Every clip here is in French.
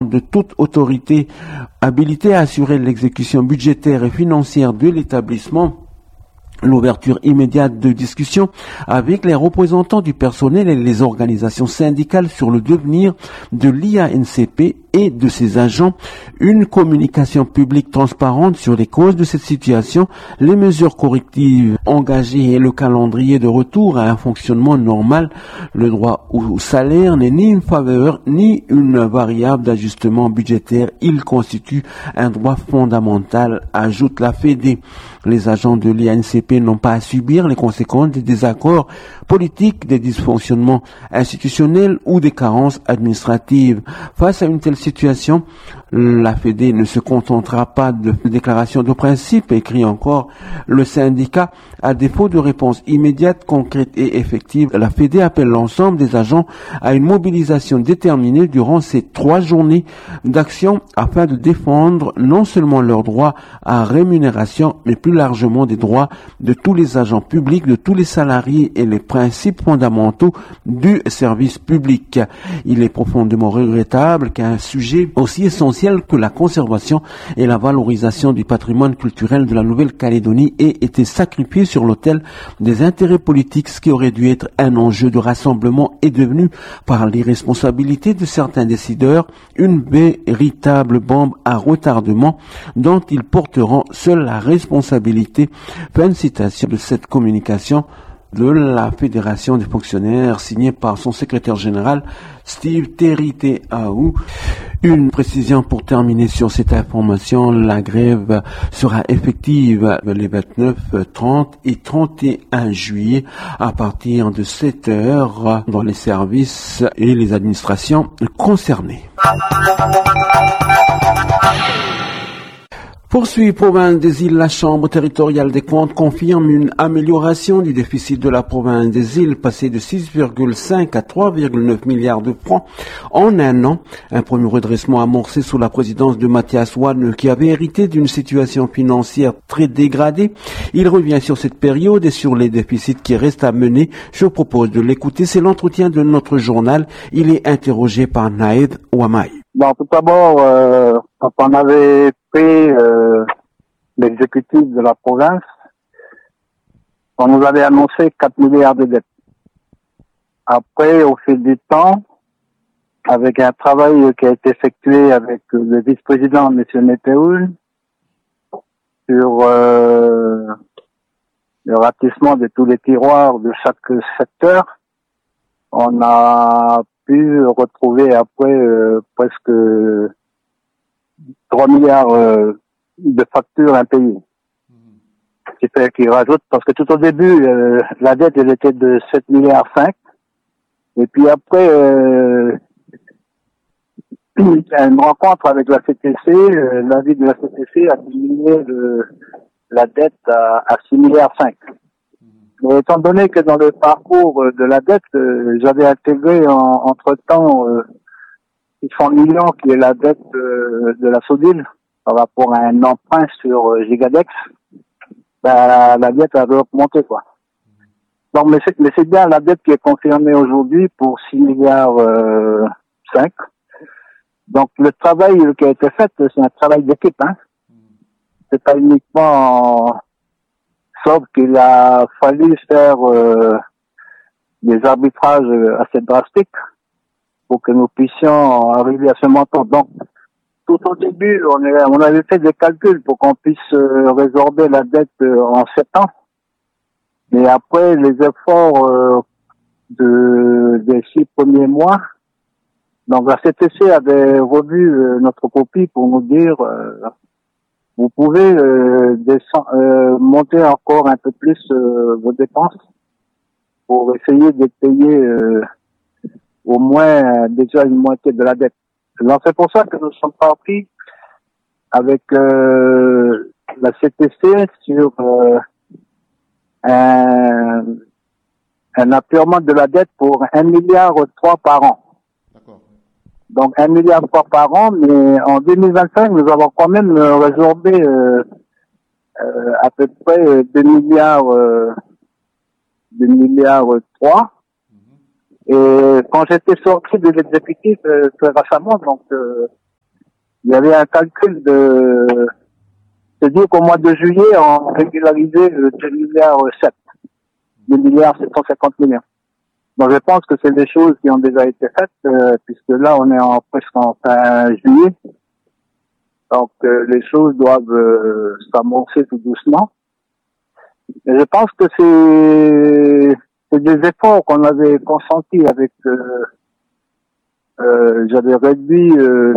de toute autorité habilitée à assurer l'exécution budgétaire et financière de l'établissement, l'ouverture immédiate de discussions avec les représentants du personnel et les organisations syndicales sur le devenir de l'IANCP et de ses agents, une communication publique transparente sur les causes de cette situation, les mesures correctives engagées et le calendrier de retour à un fonctionnement normal. Le droit au salaire n'est ni une faveur ni une variable d'ajustement budgétaire. Il constitue un droit fondamental, ajoute la Fédé. Les agents de l'IANCP n'ont pas à subir les conséquences des désaccords politiques, des dysfonctionnements institutionnels ou des carences administratives. Face à une telle situation, la Fédé ne se contentera pas de déclarations de principe, écrit encore le syndicat. À défaut de réponse immédiate, concrète et effective, la Fédé appelle l'ensemble des agents à une mobilisation déterminée durant ces 3 journées d'action afin de défendre non seulement leurs droits à rémunération, mais plus largement des droits de tous les agents publics, de tous les salariés et les principes fondamentaux du service public. Il est profondément regrettable qu'un sujet aussi essentiel que la conservation et la valorisation du patrimoine culturel de la Nouvelle-Calédonie ait été sacrifié sur l'autel des intérêts politiques. Ce qui aurait dû être un enjeu de rassemblement est devenu, par l'irresponsabilité de certains décideurs, une véritable bombe à retardement dont ils porteront seuls la responsabilité. Fin de citation de cette communication de la Fédération des fonctionnaires signée par son secrétaire général Steve Terry-Teaou. Une précision pour terminer sur cette information: la grève sera effective les 29, 30 et 31 juillet à partir de 7 heures dans les services et les administrations concernées. Poursuit province des îles, la Chambre territoriale des comptes confirme une amélioration du déficit de la province des îles, passé de 6,5 à 3,9 milliards de francs en un an. Un premier redressement amorcé sous la présidence de Mathias Wan, qui avait hérité d'une situation financière très dégradée. Il revient sur cette période et sur les déficits qui restent à mener. Je vous propose de l'écouter. C'est l'entretien de notre journal. Il est interrogé par Naïd Ouamay. Bon, tout d'abord, quand on avait pris l'exécutif de la province, on nous avait annoncé 4 milliards de dettes. Après, au fil du temps, avec un travail qui a été effectué avec le vice-président, M. Neteoul, sur le ratissement de tous les tiroirs de chaque secteur, on a pu retrouver après presque 3 milliards de factures impayées. Ce qui fait qu'il rajoute, parce que tout au début, la dette, elle était de 7 milliards 5. Et puis après, une rencontre avec la CTC, l'avis de la CTC a diminué la dette à 6 milliards 5. Mais étant donné que dans le parcours de la dette, j'avais intégré entre-temps 600 millions qui est la dette de la Sodil par rapport à un emprunt sur Gigadex, la dette avait augmenté, quoi. Donc, mais c'est bien la dette qui est confirmée aujourd'hui pour 6 milliards 5. Donc, le travail qui a été fait, c'est un travail d'équipe, hein. C'est pas uniquement sauf qu'il a fallu faire des arbitrages assez drastiques pour que nous puissions arriver à ce montant. Donc, tout au début, on avait fait des calculs pour qu'on puisse résorber la dette en 7 ans. Mais après les efforts des 6 premiers mois, donc la CTC avait revu notre copie pour nous dire vous pouvez monter encore un peu plus vos dépenses pour essayer de payer au moins déjà une moitié de la dette. Donc c'est pour ça que nous sommes partis avec la CTC sur un apurement de la dette pour 1,3 milliard par an. Donc 1,3 milliard par an, mais en 2025, nous avons quand même résorbé à peu près 2 milliards 3. Et quand j'étais sorti de l'exécutif très récemment, donc Il y avait un calcul c'est-à-dire qu'au mois de juillet, on régularisait 2 milliards 7. 2 milliards 750 millions. Donc je pense que c'est des choses qui ont déjà été faites, puisque là on est presque en fin juillet. Donc les choses doivent s'amorcer tout doucement. Et je pense que c'est des efforts qu'on avait consentis avec j'avais réduit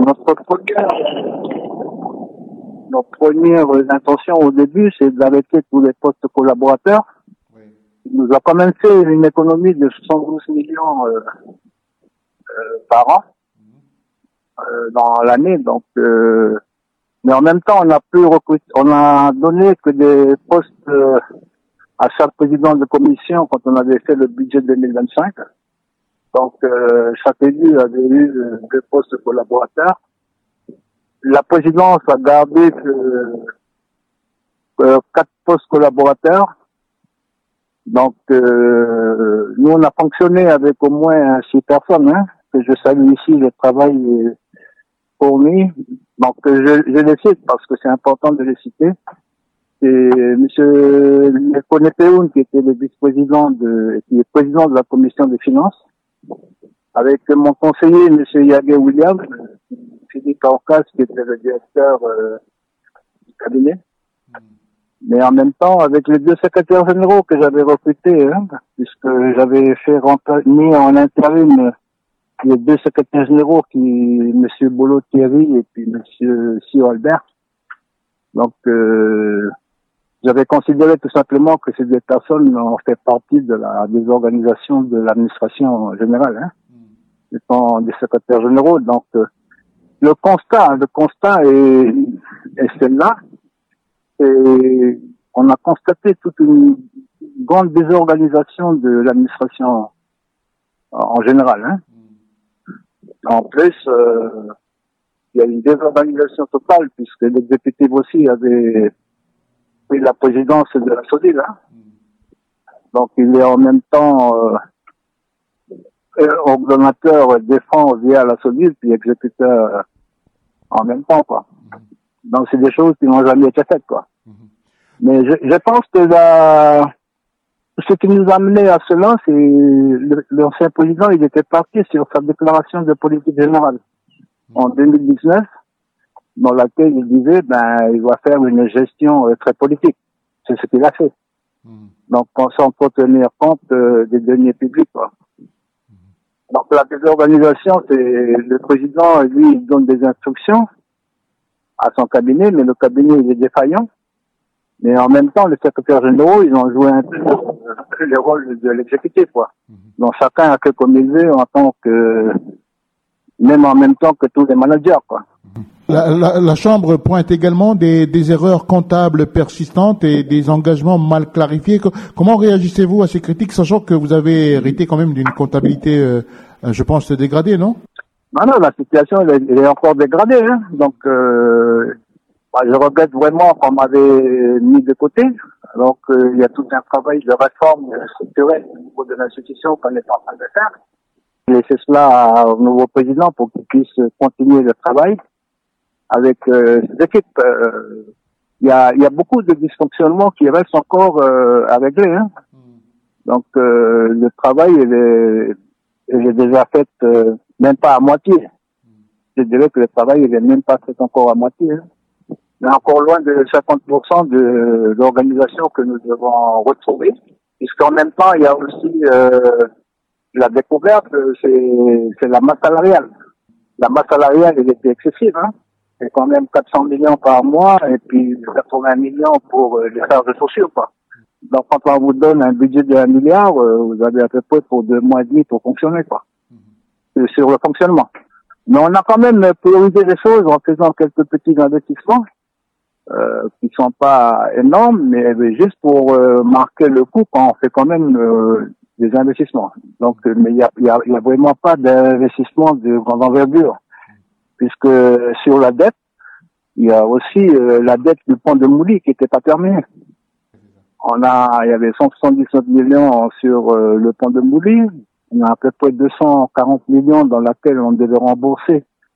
notre première intention au début, c'est d'arrêter tous les postes collaborateurs. Oui. Il nous a quand même fait une économie de 72 millions par an dans l'année. Donc, mais en même temps, on a donné que des postes à chaque président de commission quand on avait fait le budget 2025. Donc, chaque élu avait eu 2 postes collaborateurs. La présidence a gardé 4 postes collaborateurs. Donc, nous, on a fonctionné avec au moins 6 personnes, que je salue ici le travail fourni. Donc, je les cite parce que c'est important de les citer. C'est monsieur Konepeoun, qui était le vice-président qui est président de la commission des finances, avec mon conseiller, monsieur Yagé William, Philippe Orcas, qui était le directeur du cabinet. Mais en même temps, avec les 2 secrétaires généraux que j'avais recrutés, puisque j'avais mis en intérim les 2 secrétaires généraux, monsieur Bolo Thierry et puis monsieur Sio Albert. Donc, j'avais considéré tout simplement que ces 2 personnes ont fait partie des organisations de l'administration générale, étant des secrétaires généraux. Donc, le constat est celle-là. Et on a constaté toute une grande désorganisation de l'administration en général. En plus, il y a une désorganisation totale puisque l'exécutif aussi avait pris la présidence de la SODIL. Donc il est en même temps ordonnateur défend via la SODIL puis exécuteur en même temps, quoi. Donc c'est des choses qui n'ont jamais été faites, quoi. Mais je pense que ce qui nous a amené à cela, c'est l'ancien président, il était parti sur sa déclaration de politique générale en 2019, dans laquelle il disait, il va faire une gestion très politique. C'est ce qu'il a fait. Donc, sans tenir compte des deniers publics, quoi. Donc, la désorganisation, c'est le président, lui, il donne des instructions à son cabinet, mais le cabinet, il est défaillant. Mais en même temps, les secrétaires généraux, ils ont joué un peu le rôle de l'exécutif, quoi. Donc, chacun a fait comme il veut même en même temps que tous les managers, quoi. La Chambre pointe également des erreurs comptables persistantes et des engagements mal clarifiés. Comment réagissez-vous à ces critiques, sachant que vous avez hérité quand même d'une comptabilité, je pense, dégradée, non? Non, la situation, elle est encore dégradée, Donc, je regrette vraiment qu'on m'avait mis de côté, alors qu'il y a tout un travail de réforme structurelle au niveau de l'institution qu'on est en train de faire. Laisser cela au nouveau président pour qu'il puisse continuer le travail avec ses équipes. Il y a beaucoup de dysfonctionnements qui restent encore à régler. Donc le travail il est déjà fait même pas à moitié. Je dirais que le travail il est même pas fait encore à moitié. Mais encore loin de 50% de l'organisation que nous devons retrouver, puisqu'en même temps il y a aussi la découverte, c'est la masse salariale. La masse salariale, elle était excessive, C'est quand même 400 millions par mois et puis 80 millions pour les charges sociaux, quoi. Donc, quand on vous donne un budget de 1 milliard, vous avez à peu près pour 2 mois et demi pour fonctionner, quoi. Sur le fonctionnement. Mais on a quand même priorisé les choses en faisant quelques petits investissements, qui sont pas énormes, mais juste pour marquer le coup quand on fait quand même des investissements. Donc, mais il y a vraiment pas d'investissement de grande envergure, puisque sur la dette, il y a aussi la dette du pont de Mouli qui n'était pas terminée. Il y avait 177 millions sur le pont de Mouli. On a à peu près 240 millions dans laquelle on devait rembourser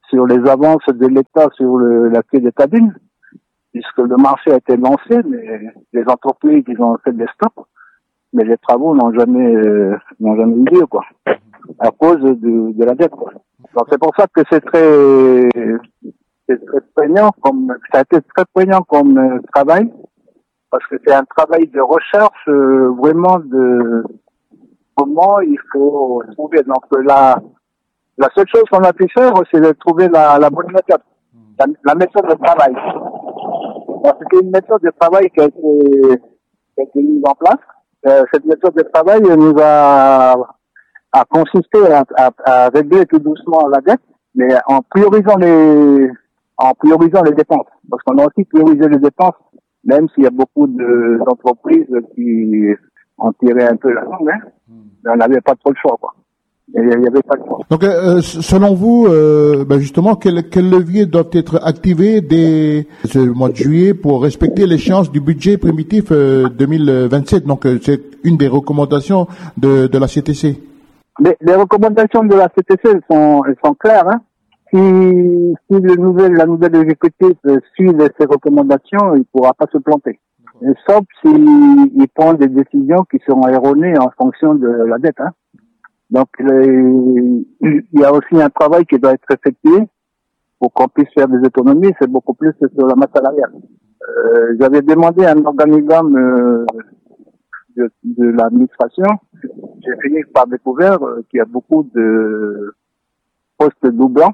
sur les avances de l'État sur la quai des cabines, puisque le marché a été lancé, mais les entreprises, ils ont fait des stops, mais les travaux n'ont jamais eu lieu, quoi, à cause de la dette, quoi. Donc c'est pour ça que c'est très prégnant ça a été très prégnant comme travail, parce que c'est un travail de recherche, vraiment de comment il faut trouver. Donc la seule chose qu'on a pu faire, c'est de trouver la bonne méthode, la méthode de travail. C'était une méthode de travail qui a été mise en place. Cette méthode de travail nous a consisté à régler tout doucement la dette, mais en priorisant les dépenses. Parce qu'on a aussi priorisé les dépenses, même s'il y a beaucoup d'entreprises qui ont tiré un peu la langue, hein. On n'avait pas trop le choix, quoi. Il n'y avait pas de choix. Donc, selon vous, justement, quels leviers doivent être activés dès ce mois de juillet pour respecter l'échéance du budget primitif 2027? Donc, c'est une des recommandations de la CTC. Les recommandations de la CTC, elles sont claires, hein. Si la nouvelle exécutif suit ces recommandations, il ne pourra pas se planter. Et sauf s'il prend des décisions qui seront erronées en fonction de la dette, hein. Donc, il y a aussi un travail qui doit être effectué pour qu'on puisse faire des économies. C'est beaucoup plus sur la masse salariale. J'avais demandé un organigramme de l'administration. J'ai fini par découvrir qu'il y a beaucoup de postes doublants,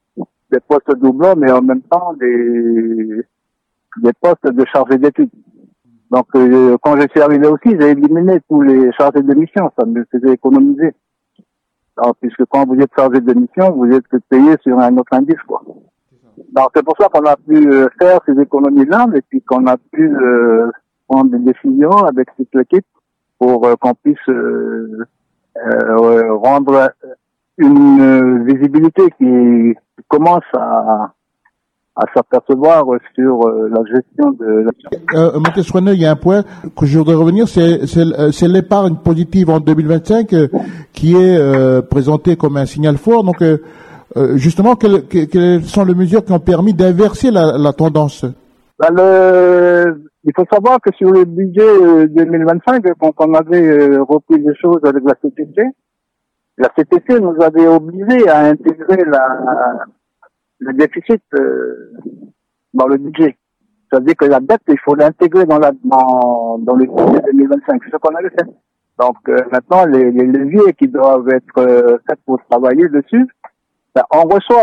mais en même temps des postes de chargés d'études. Donc, quand je suis arrivé aussi, j'ai éliminé tous les chargés de mission. Ça me faisait économiser. Alors, puisque quand vous êtes chargé de mission, vous êtes payé sur un autre indice, quoi. Donc, c'est pour ça qu'on a pu faire ces économies-là, et puis qu'on a pu prendre des décisions avec toute l'équipe pour qu'on puisse rendre une visibilité qui commence à s'apercevoir sur la gestion de la... Mathias Soineux, il y a un point que je voudrais revenir, c'est l'épargne positive en 2025 qui est présentée comme un signal fort. Donc, justement, quelles sont les mesures qui ont permis d'inverser la tendance? Il faut savoir que sur le budget 2025, quand on avait repris les choses avec la CTC nous avait obligés à intégrer le déficit dans le budget. C'est-à-dire que la dette, il faut l'intégrer dans le budget 2025. C'est ce qu'on avait fait. Donc maintenant, les leviers qui doivent être faits pour travailler dessus, on reçoit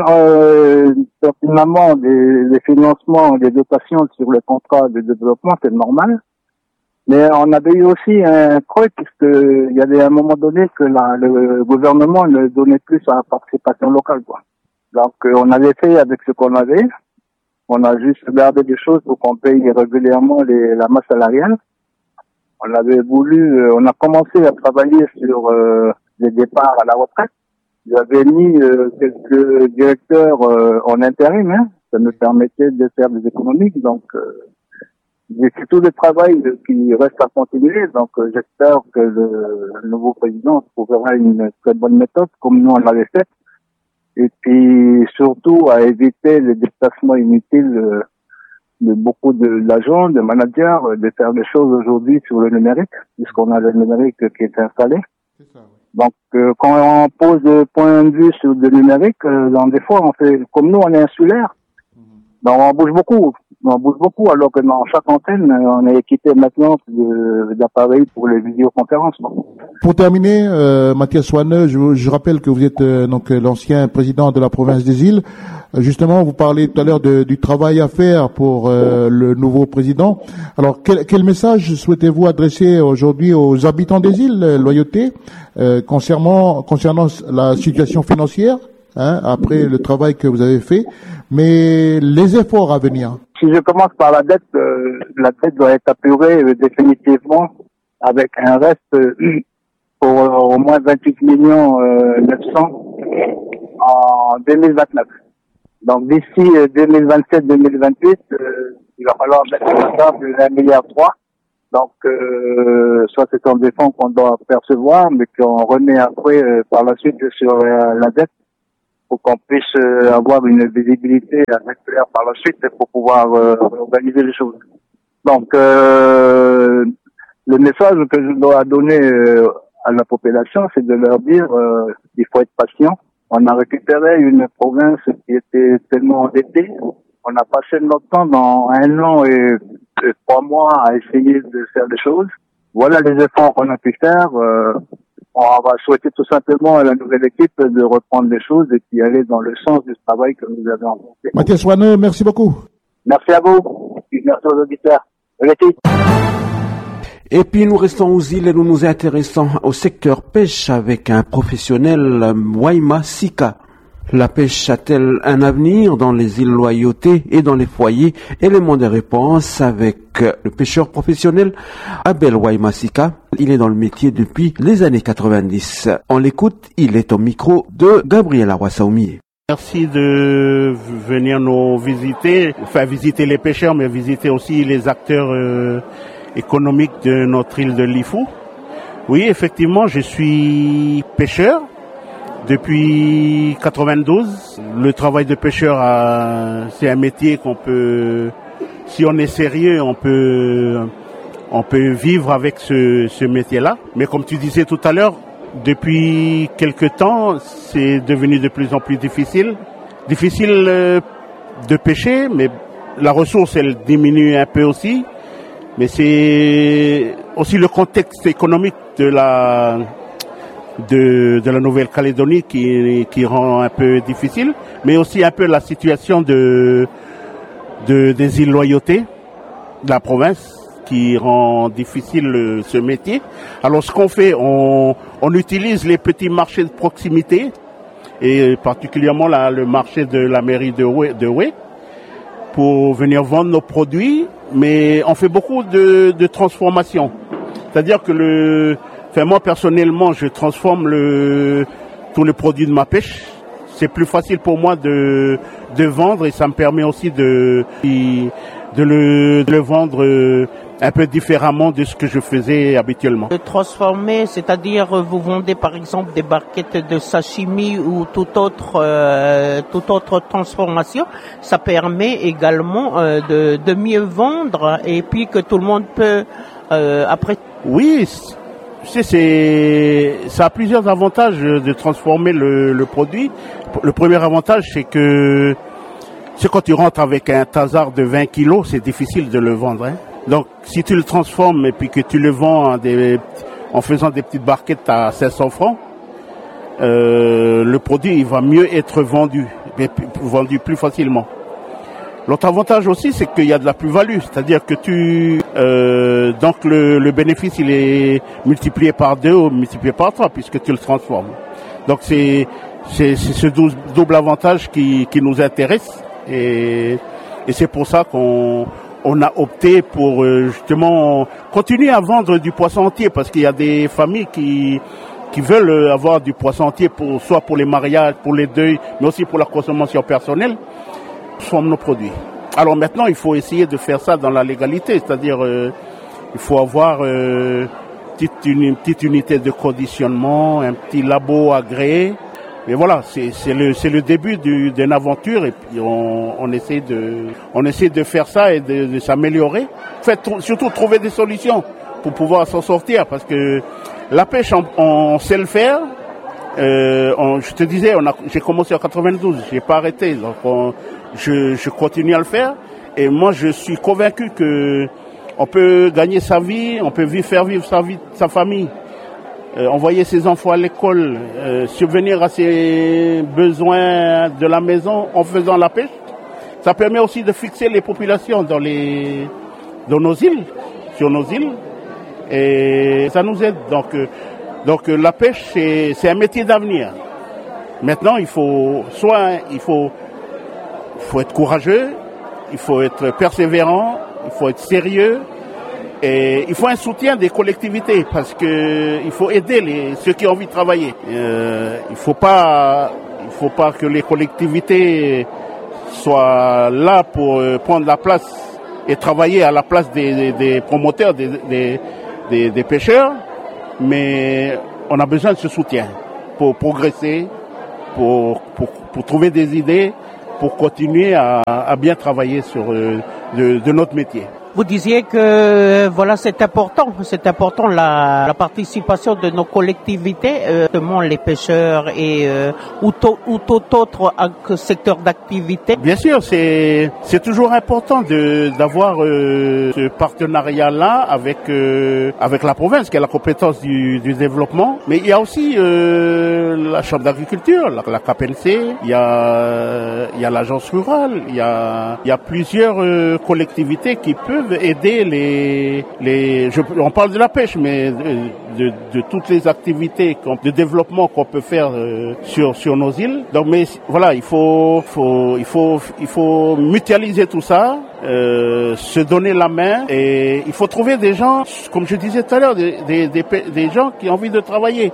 pertinemment des financements, des dotations sur le contrat de développement, c'est normal. Mais on avait eu aussi un creux puisqu'il y avait un moment donné que le gouvernement ne donnait plus sa participation locale, quoi. Donc, on avait fait avec ce qu'on avait. On a juste gardé des choses pour qu'on paye régulièrement la masse salariale. On a commencé à travailler sur les départs à la retraite. J'avais mis quelques directeurs en intérim, hein. Ça me permettait de faire des économies. Donc, c'est tout le travail qui reste à continuer. Donc, j'espère que le nouveau président trouvera une très bonne méthode, comme nous on l'avait fait. Et puis, surtout, à éviter les déplacements inutiles de beaucoup d'agents, de managers, de faire des choses aujourd'hui sur le numérique, puisqu'on a le numérique qui est installé. C'est ça, oui. Donc, quand on pose point de vue sur le numérique, des fois, on fait, comme nous, on est insulaire, donc on bouge beaucoup. Alors que dans chaque antenne, on est équipé maintenant d'appareils pour les vidéoconférences. Pour terminer, Mathias Soineux, je rappelle que vous êtes donc l'ancien président de la province des Îles. Justement, vous parlez tout à l'heure du travail à faire pour le nouveau président. Alors, quel message souhaitez-vous adresser aujourd'hui aux habitants des îles Loyauté concernant la situation financière, après le travail que vous avez fait, mais les efforts à venir? Si je commence par la dette doit être apurée définitivement avec un reste pour au moins 28 millions 900 en 2029. Donc d'ici 2027-2028, il va falloir mettre en table 1,3 milliard. Donc soit c'est un des fonds qu'on doit percevoir, mais qu'on remet après par la suite sur la dette. pour qu'on puisse avoir une visibilité assez claire par la suite pour pouvoir organiser les choses. Donc, le message que je dois donner à la population, c'est de leur dire qu'il faut être patient. On a récupéré une province qui était tellement endettée. On a passé notre temps dans 1 an et 3 mois à essayer de faire des choses. Voilà les efforts qu'on a pu faire. On va souhaiter tout simplement à la nouvelle équipe de reprendre les choses et puis aller dans le sens du travail que nous avons rencontré. Mathias Wanneux, merci beaucoup. Merci à vous. Et merci aux auditeurs. Et puis nous restons aux îles et nous nous intéressons au secteur pêche avec un professionnel, Waima Sika. La pêche a-t-elle un avenir dans les îles Loyauté et dans les foyers? Élément de réponse avec le pêcheur professionnel Abel Waima Sika. Il est dans le métier depuis les années 90. On l'écoute, il est au micro de Gabriel Awasaoumi. Merci de venir nous visiter, visiter les pêcheurs, mais visiter aussi les acteurs économiques de notre île de Lifou. Oui, effectivement, je suis pêcheur depuis 92. Le travail de pêcheur, c'est un métier qu'on peut, si on est sérieux, on peut vivre avec ce métier-là. Mais comme tu disais tout à l'heure, depuis quelque temps, c'est devenu de plus en plus difficile. Difficile de pêcher, mais la ressource, elle diminue un peu aussi. Mais c'est aussi le contexte économique de la Nouvelle-Calédonie qui rend un peu difficile, mais aussi un peu la situation des îles Loyauté, de la province, qui rend difficile ce métier. Alors ce qu'on fait, on utilise les petits marchés de proximité, et particulièrement le marché de la mairie de Oué, pour venir vendre nos produits, mais on fait beaucoup de transformation. C'est-à-dire que moi personnellement, je transforme tous les produits de ma pêche. C'est plus facile pour moi de vendre et ça me permet aussi de le vendre un peu différemment de ce que je faisais habituellement. De transformer, c'est-à-dire vous vendez par exemple des barquettes de sashimi ou toute autre transformation, ça permet également de mieux vendre et puis que tout le monde peut après. Oui, ça a plusieurs avantages de transformer le produit. Le premier avantage, c'est quand tu rentres avec un tasard de 20 kilos, c'est difficile de le vendre. Donc, si tu le transformes et puis que tu le vends en faisant des petites barquettes à 500 francs, le produit il va mieux être vendu plus facilement. L'autre avantage aussi, c'est qu'il y a de la plus-value, c'est-à-dire que donc le bénéfice il est multiplié par 2 ou multiplié par 3 puisque tu le transformes. Donc c'est ce double avantage qui nous intéresse et c'est pour ça qu'on a opté pour justement continuer à vendre du poisson entier parce qu'il y a des familles qui veulent avoir du poisson entier soit pour les mariages, pour les deuils, mais aussi pour la consommation personnelle. Transforme nos produits. Alors maintenant, il faut essayer de faire ça dans la légalité, c'est-à-dire il faut avoir une petite unité de conditionnement, un petit labo agréé. Mais voilà, c'est le début d'une aventure et puis on essaie de faire ça et de s'améliorer. En fait, surtout trouver des solutions pour pouvoir s'en sortir parce que la pêche, on sait le faire. Je te disais, j'ai commencé en 92, j'ai pas arrêté, donc je continue à le faire. Et moi, je suis convaincu que on peut gagner sa vie, on peut faire vivre sa famille, envoyer ses enfants à l'école, subvenir à ses besoins de la maison en faisant la pêche. Ça permet aussi de fixer les populations sur nos îles, et ça nous aide. Donc la pêche, c'est un métier d'avenir. Maintenant, il faut être courageux, il faut être persévérant, il faut être sérieux et il faut un soutien des collectivités parce que il faut aider ceux qui ont envie de travailler. Il faut pas que les collectivités soient là pour prendre la place et travailler à la place des promoteurs, des pêcheurs. Mais on a besoin de ce soutien pour progresser, pour pour trouver des idées, pour continuer à bien travailler sur de notre métier. Vous disiez que voilà, c'est important la participation de nos collectivités, notamment les pêcheurs et ou tout autre secteur d'activité. Bien sûr, c'est toujours important d'avoir ce partenariat-là avec la province qui a la compétence du développement. Mais il y a aussi la Chambre d'agriculture, la KPNC, il y a l'agence rurale, il y a plusieurs collectivités qui peuvent aider on parle de la pêche, mais de toutes les activités de développement qu'on peut faire sur nos îles. Donc, mais voilà, il faut mutualiser tout ça, se donner la main, et il faut trouver des gens, comme je disais tout à l'heure, des gens qui ont envie de travailler.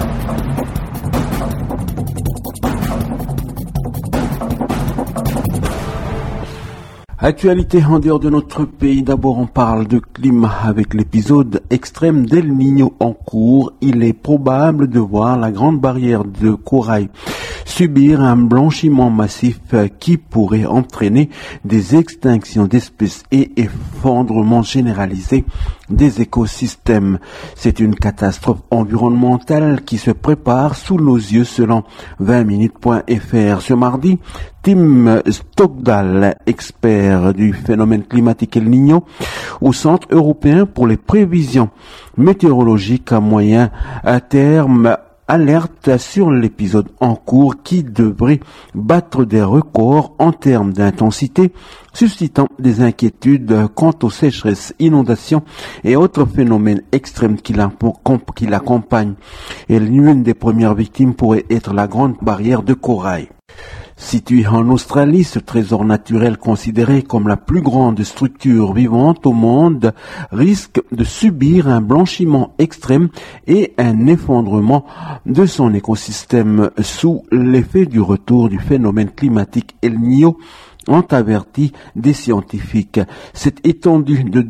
Actualité en dehors de notre pays. D'abord, on parle de climat avec l'épisode extrême d'El Niño en cours. Il est probable de voir la grande barrière de corail subir un blanchiment massif qui pourrait entraîner des extinctions d'espèces et effondrement généralisé des écosystèmes. C'est une catastrophe environnementale qui se prépare sous nos yeux selon 20minutes.fr. Ce mardi, Tim Stockdale, expert du phénomène climatique El Niño au Centre européen pour les prévisions météorologiques à moyen terme, alerte sur l'épisode en cours qui devrait battre des records en termes d'intensité, suscitant des inquiétudes quant aux sécheresses, inondations et autres phénomènes extrêmes qui l'accompagnent. Et l'une des premières victimes pourrait être la grande barrière de corail. Situé en Australie, ce trésor naturel considéré comme la plus grande structure vivante au monde risque de subir un blanchiment extrême et un effondrement de son écosystème sous l'effet du retour du phénomène climatique El Niño, ont averti des scientifiques. Cette étendue de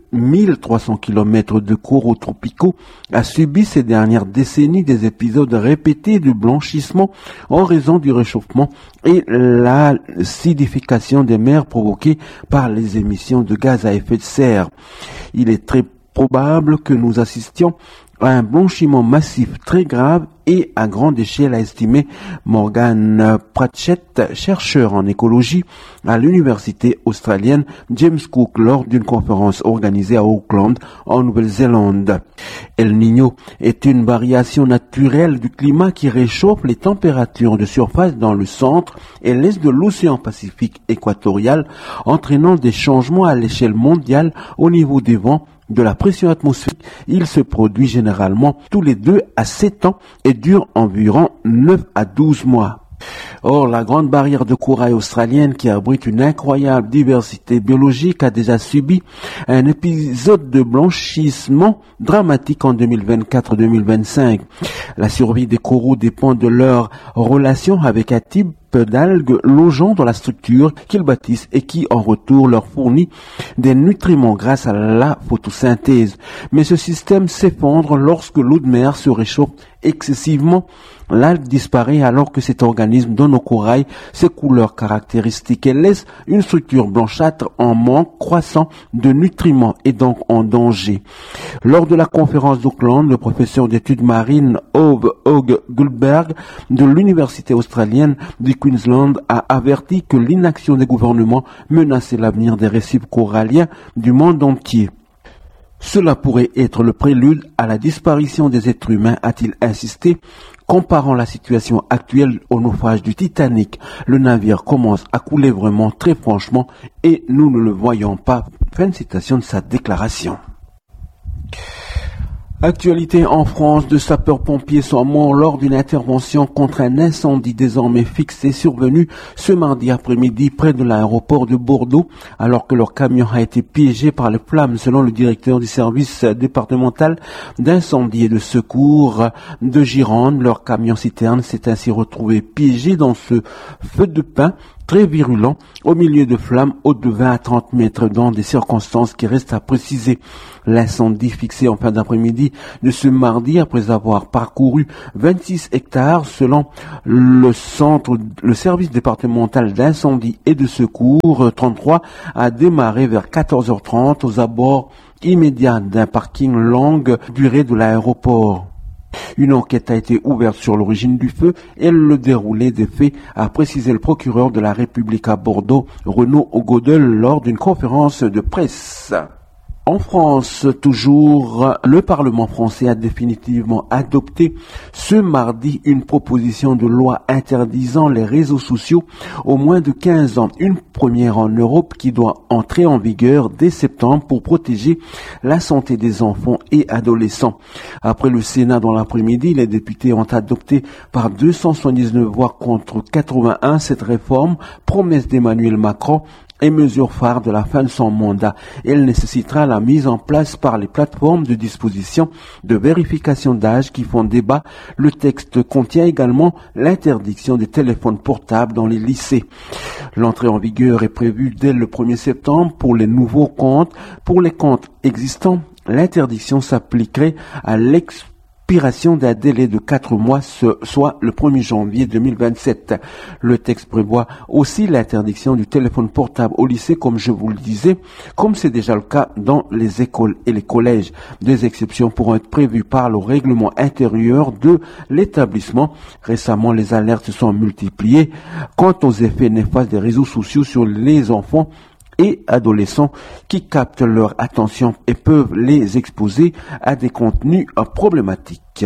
2300 km de coraux tropicaux a subi ces dernières décennies des épisodes répétés de blanchissement en raison du réchauffement et l'acidification des mers provoquée par les émissions de gaz à effet de serre. Il est très probable que nous assistions à un blanchiment massif très grave et à grande échelle, a estimé Morgan Pratchett, chercheur en écologie à l'université australienne James Cook lors d'une conférence organisée à Auckland, en Nouvelle-Zélande. El Niño est une variation naturelle du climat qui réchauffe les températures de surface dans le centre et l'est de l'océan Pacifique équatorial, entraînant des changements à l'échelle mondiale au niveau des vents, de la pression atmosphérique. Il se produit généralement tous les 2 à 7 ans et dure environ 9 à 12 mois. Or, la grande barrière de corail australienne, qui abrite une incroyable diversité biologique, a déjà subi un épisode de blanchissement dramatique en 2024-2025. La survie des coraux dépend de leur relation avec un type d'algues logeant dans la structure qu'ils bâtissent et qui, en retour, leur fournit des nutriments grâce à la photosynthèse. Mais ce système s'effondre lorsque l'eau de mer se réchauffe excessivement. L'algue disparaît alors que cet organisme donne au corail ses couleurs caractéristiques. Elle laisse une structure blanchâtre en manque croissant de nutriments et donc en danger. Lors de la conférence d'Auckland, le professeur d'études marines Ove Goldberg de l'université australienne du Queensland a averti que l'inaction des gouvernements menaçait l'avenir des récifs coralliens du monde entier. Cela pourrait être le prélude à la disparition des êtres humains, a-t-il insisté, comparant la situation actuelle au naufrage du Titanic. Le navire commence à couler vraiment très franchement et nous ne le voyons pas. Fin de citation de sa déclaration. Actualité en France, 2 sapeurs-pompiers sont morts lors d'une intervention contre un incendie désormais fixé survenu ce mardi après-midi près de l'aéroport de Bordeaux, alors que leur camion a été piégé par les flammes, selon le directeur du service départemental d'incendie et de secours de Gironde. Leur camion citerne s'est ainsi retrouvé piégé dans ce feu de pin très virulent au milieu de flammes hautes de 20 à 30 mètres dans des circonstances qui restent à préciser. L'incendie fixé en fin d'après-midi de ce mardi après avoir parcouru 26 hectares selon le service départemental d'incendie et de secours 33 a démarré vers 14h30 aux abords immédiats d'un parking longue durée de l'aéroport. Une enquête a été ouverte sur l'origine du feu et le déroulé des faits, a précisé le procureur de la République à Bordeaux, Renaud Godel, lors d'une conférence de presse. En France, toujours, le Parlement français a définitivement adopté ce mardi une proposition de loi interdisant les réseaux sociaux aux moins de 15 ans. Une première en Europe qui doit entrer en vigueur dès septembre pour protéger la santé des enfants et adolescents. Après le Sénat dans l'après-midi, les députés ont adopté par 279 voix contre 81 cette réforme, promesse d'Emmanuel Macron, et mesure phare de la fin de son mandat. Elle nécessitera la mise en place par les plateformes de disposition de vérification d'âge qui font débat. Le texte contient également l'interdiction des téléphones portables dans les lycées. L'entrée en vigueur est prévue dès le 1er septembre pour les nouveaux comptes. Pour les comptes existants, l'interdiction s'appliquerait à l'expiration d'un délai de 4 mois, soit le 1er janvier 2027. Le texte prévoit aussi l'interdiction du téléphone portable au lycée, comme je vous le disais, comme c'est déjà le cas dans les écoles et les collèges. Des exceptions pourront être prévues par le règlement intérieur de l'établissement. Récemment, les alertes se sont multipliées quant aux effets néfastes des réseaux sociaux sur les enfants et adolescents qui captent leur attention et peuvent les exposer à des contenus problématiques.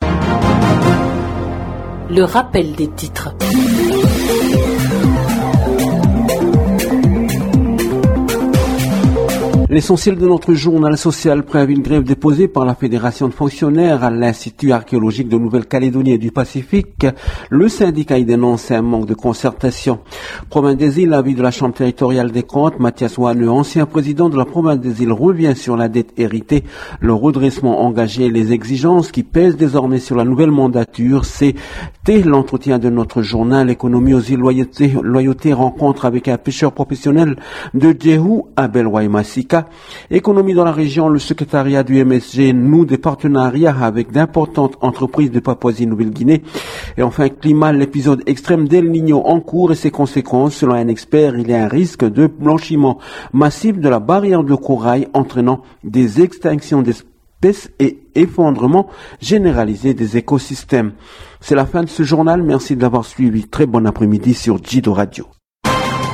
Le rappel des titres. L'essentiel de notre journal social préavis une grève déposée par la Fédération de fonctionnaires à l'Institut archéologique de Nouvelle-Calédonie et du Pacifique. Le syndicat y dénonce un manque de concertation. Province des Îles, l'avis de la Chambre territoriale des comptes, Mathias Wanneux, ancien président de la Province des Îles, revient sur la dette héritée, le redressement engagé et les exigences qui pèsent désormais sur la nouvelle mandature. C'était l'entretien de notre journal Économie aux îles Loyauté, rencontre avec un pêcheur professionnel de Djehou, Abel Waimasika. Économie dans la région, le secrétariat du MSG noue des partenariats avec d'importantes entreprises de Papouasie-Nouvelle-Guinée. Et enfin, climat, l'épisode extrême d'El Niño en cours et ses conséquences. Selon un expert, il y a un risque de blanchiment massif de la barrière de corail entraînant des extinctions d'espèces et effondrement généralisé des écosystèmes. C'est la fin de ce journal. Merci de l'avoir suivi. Très bon après-midi sur Jido Radio.